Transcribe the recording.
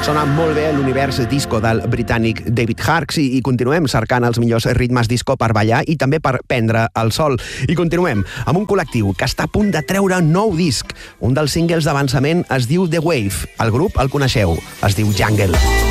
Sona molt bé l'univers disco del britànic David Harks i continuem cercant els millors ritmes disco per ballar i també per prendre el sol. I continuem amb un col·lectiu que està a punt de treure nou disc. Un dels singles d'avançament es diu The Wave. El grup el coneixeu, es diu Jungle.